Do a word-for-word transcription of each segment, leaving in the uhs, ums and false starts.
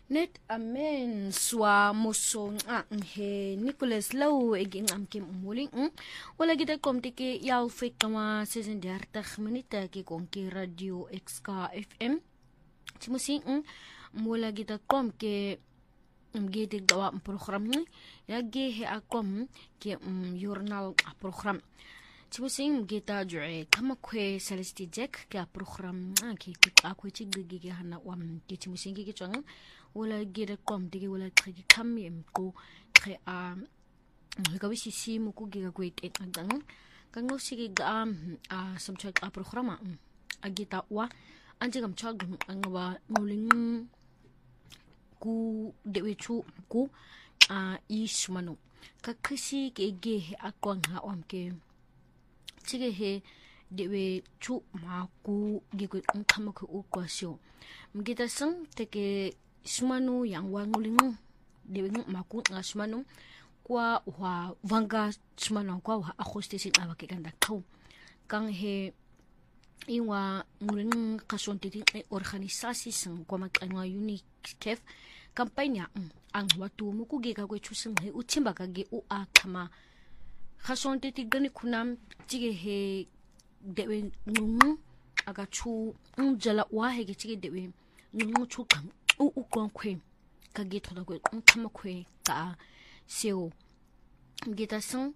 Net amen swa mosong ang he Nicholas Lau egin am kim umuling wala kita komtike yaw fake kama season dertig minute ki konki radio X K F M timusing wala kita kom ke mgete gawa program ni yagi he akom ke journal program timusing kita joe kama kwe celesti jack ke program ki akwe ci gigi hana wam ki timusing ki chang wala gira kom digi wala trigi kam yem ko tre a ga wisi si mu ku giga kwet et agang kang no sige ga a samchak a programa agita wa anje gam chag ang wa muling ku dewe chu ku a ismanu kakisi ke ge he akwang ha om ke sige he dewe chu ma ku gi ko kama ko u kwasyo mgita sang teke Sumanu yang wangulingu dewe maku nga sumanu kwa wa vanga sumanu kwa wa akostesin awake kanda kau kang he iwa nguling kasontitin organisasi sang kwa makanga UNICEF kampanya ang watu muku ge ka kwe chuseng he uchimba ka ge u akama kasontitin gani kunam jige he dewe ngungu aga chu njala wa he ge jige dewe ngungu chu kang u u kon kwe ka gito da kwe kama kwe ka seo gita sang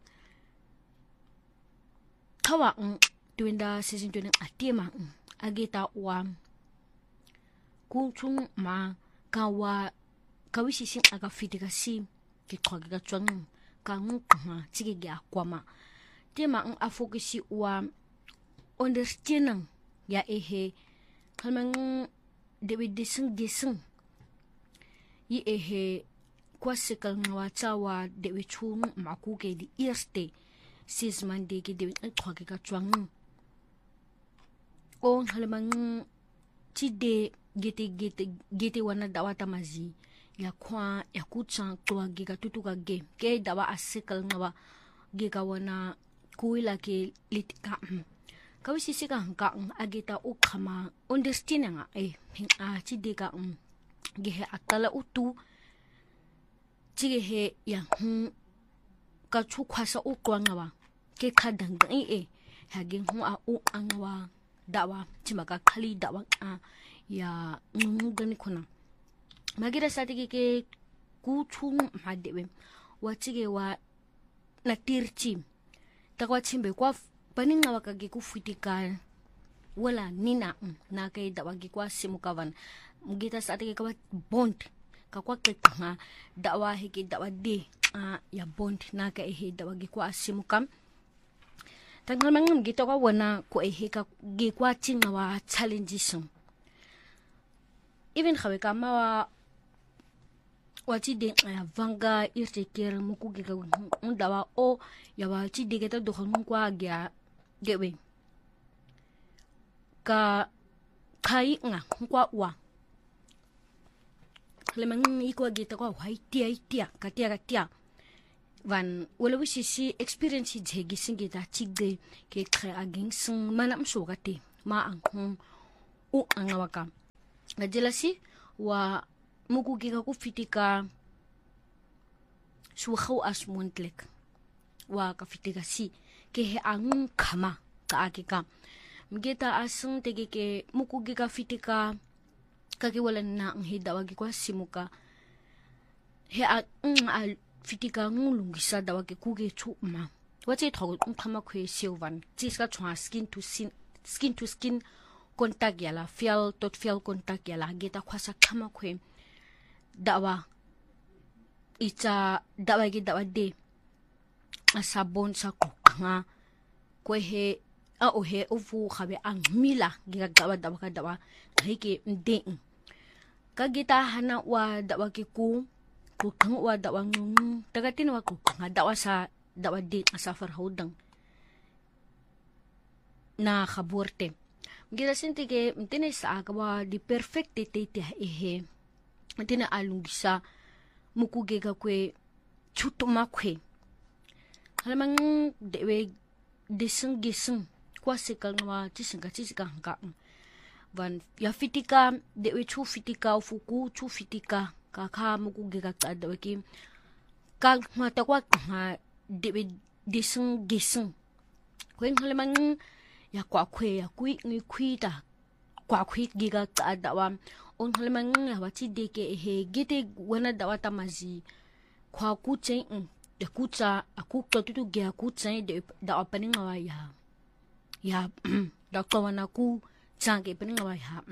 kawa ng tuwinda season tuwinda atima ng agita wa kuchung ma kawa kawisi sing aga fiti ka si kitwa giga chwang ka ngung nga chigi gya kwa ma tema ng afokisi wa understanding ya ehe kalmang dewe diseng diseng i ehe kwa sekal nga wachawa dewe chung maku ke di irste sis mande ke dewe kwa ke ka chwang o halamang chide gete gete gete wana dawa tamazi ya kwa ya kuchang kwa giga tutuka ge ke dawa asekal nga wa giga wana kuila ke litika kawisi sika hangka agita ukama understand nga eh a chide ka um gehe akala utu jigehe yang ka chu kwasa u kwanga ke khadang dai e hagin hu a u angwa dawa chimaka khali dawa a ya ngani khona magira satike ke ku chu madewe wachige wa na tirchi takwa chimbe kwa paninga wakage ku fitika wala nina na kay dawa gi kwa simukavan mugita sa ating ikaw bond kakwa kitanga dawa hiki dawa di uh, ya bond na kaihi dawa gikwa asimukam tangal mangam gito ka wana ko ehe ka gikwa chinga wa challenges even khawe ka ma wachi de uh, vanga irte ker muku giga dawa o ya wachi de geta do khon kwa gya gewe ka kai nga kwa wa lemang iko gita ko haitia itia katia katia van wala wisi si experience jegi singita chigde ke kre aging sung manam sugati ma ang u angawaka ngajelasi wa muku giga ku fitika su khaw asmuntlek wa ka fitika si ke he ang khama ka akika mgeta asung tege ke muku giga fitika kagiwalan na ang hidawagi kwa simuka he a ng fitika ngulung gisa dawagi kuge chuma wache thogo kama kwe silvan jiska chwa skin to skin skin to skin contact yala feel tot feel contact yala geta khwasa kama kwe dawa ita dawagi dawade asabon sa kokanga kwe he a o he ofu khabe ang mila giga dawa dawa ka dawa hike ndeng kagita hana wa dawa ki ku ku kang wa dawa ngung tagatin wa ku nga dawa sa dawa di sa farhodang na khaborte gila sinti ke mtene sa akawa di perfect tete ehe mtene alungisa mukuge ka kwe chutuma kwe halamang dewe deseng geseng kwa sekal nga chising ka chisika hangka van ya fitika dewe chu fitika ufuku chu fitika ka kha mukuge ka qada ke ka mata kwa ha de disung gisung kwen hole mang ya kwa kwe ya kwi ngi kwita kwa kwi giga qada wa on hole mang ya wati deke he gite wana da wata mazi kwa kutse de kutsa akukto tutu ge kutse de da opening wa ya ya da kawana ku change pening wa ya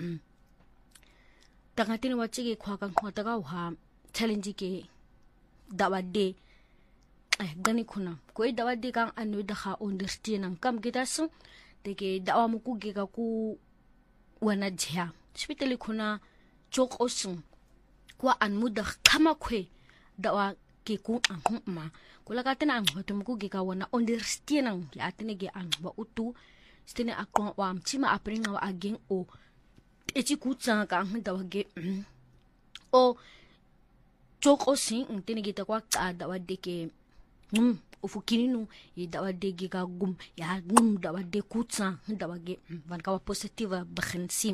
tangatini wachige kwa kan hota ga ha challenge ke dawa de eh gani kuna ko dawa de kan anu da ha understand nan kam kita su de ke dawa mu ku ge ka ku wana jia spitali kuna chok osun kwa an mu da kama kwe dawa ke ku an ma kula ka tana an hoto mu ku ge ka wana understand nan ya tene ge an ba utu stene akon wa mchima apringa wa agin o echi kutsa ka an dawa ge o chok osin ntene gita kwa kada wadeke mm ufukininu ida wadege ga gum ya gum da wade kutsa da wage van ka positive bakhensim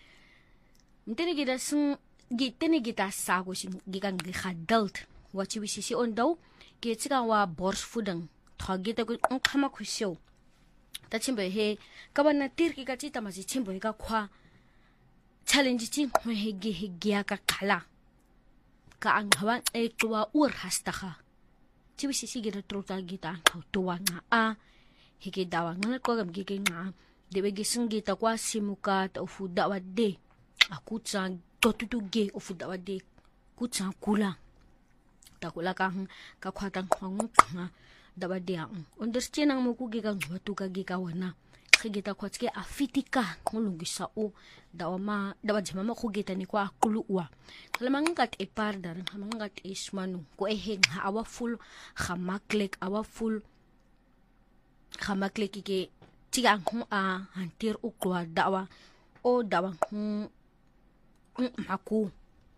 ntene gita sun gitene gita sago shin gigan gi khadalt wachi wisisi ondaw ke tsika wa bors fudan thagita ko khama khusyo ta chimbe he kabana tirki ka chita masi chimbo ga khwa challenge chi he ge he gya ka khala ka ang hawan e tuwa ur hastaha chibi sisi gira truta gita tuwa nga a hike dawa nga ko gam gike nga debe gisung gita kwa simuka ta ufu dawa de akutsa totutu ge ufu dawa de kutsa kula ta kula ka ka khwata khong nga dawa de ang understand ang mo ku ge ka ngwatu ka ge ka wana khigita khwatske afitika ngulungisa u dawa ma dawa jema ma khugita ni kwa kuluwa kalamangat e pardar hamangat ismanu ko eheng ha awa full khamaklek awa full khamaklek ke tiga hu a hantir u kwa dawa o dawa hu maku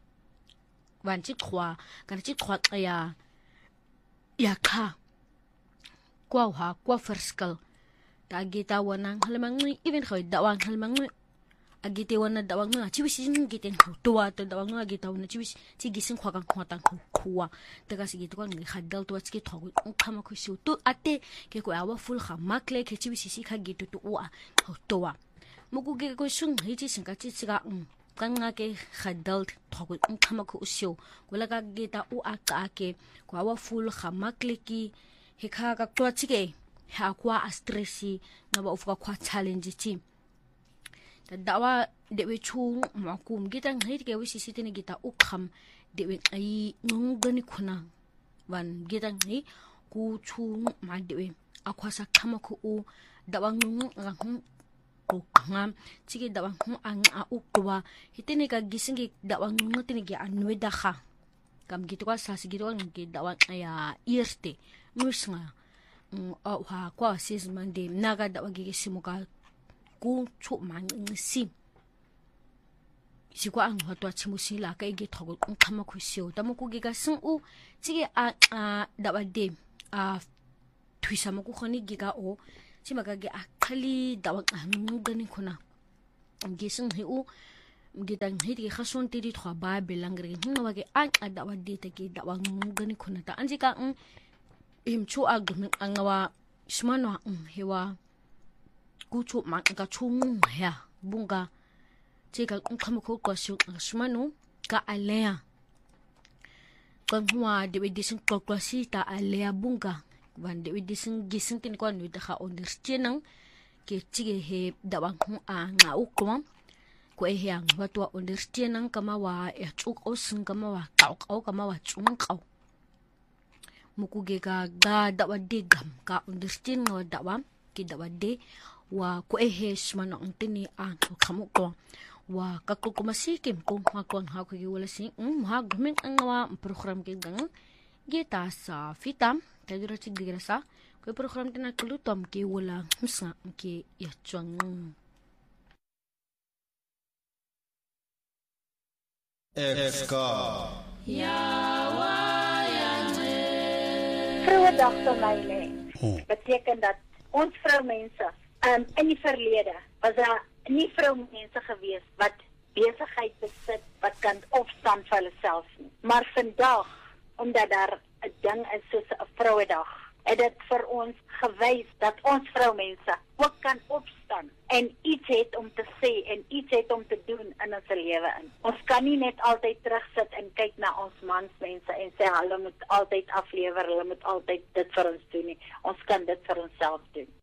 wanchi kwa kana chi kwa ya ya kha kwa ha kwa firskal agita wanang halmangi even khoy dawang halmangi agite wana dawang nga chiwisi ngiten tuwa to dawang nga agita wana chiwisi chigisin khwa kan khwa tan khuwa daga sigito kan ngi khadal to chike thogu khama khusu to ate ke ko awa full khama kle ke chiwisi si kha gitu to wa towa mugu ge ko sung hi chi singa chi chiga kan nga ke khadal thogu khama khusu wala ka gita u aka ke ko awa full khama kle ki he kha ka to chike ha kwa stressi na ba ufuka kwa challenge ti da dawa de we chu ma kum gita ngai ke we sisi tene gita ukham de we ai ngani khuna wan gita ngai ku chu ma de we akwa sa khama khu u dawa ngung nga hu ko ngam chige dawa hu ang a ukwa hitene ka gisingi dawa ngung tene ge anwe da kha kam gitu kwa sa sigiro ngi dawa ya irte musnga o ha kwa sis mande naga da wagi simuka ku chu man si si kwa ang hatwa chimusi la ka ige thogo khama khusio tamu ku giga sung u chige a da wade a thuisa mo ku khoni giga o chimaka ge a khali da wa ngani khona ngi sung hi u ngi tang hi ge khason ti di thwa ba belangre hinga wage a da wade te ge da wa ngani khona ta anjika im chu agum angawa smano hewa kuchu ma ka chung ya bunga cheka kham ko ko shu smano ka alea kan huwa de disin ko ko si ta alea bunga wan de disin gisin tin ko ni da ha understand ke chige he da bang hu a nga u ko ko e yang wa to understand kama wa ya chuk osun kama wa ka kama wa chung ka mukuge ga ga dawa de gam ka understand no dawa ki dawa de wa ko ehe smano antini a khamu ko wa ka ko masikim ko ha ko ha ko wala sing um ha gumin ang wa program ke gang geta sa fitam tadira chi digrasa ko program tin akulutom ke wala msa ke ya chang Efka ya wa Vrouwendag vir my lê. Beteken dat ons vroumense um, in die verlede was daar nie vroumense gewees wat besigheid besit wat kan opstaan vir hulle self nie. Maar vandag, omdat daar 'n ding is soos 'n Vrouedag, het dit vir ons gewys dat ons vroumense ook kan opstaan en iets het om te sê en iets het om te doen in ons lewe in. Ons kan nie net altyd terugsit en kyk na ons mansmense en sê hulle moet altyd aflewer, hulle moet altyd dit vir ons doen nie. Ons kan dit vir onsself doen.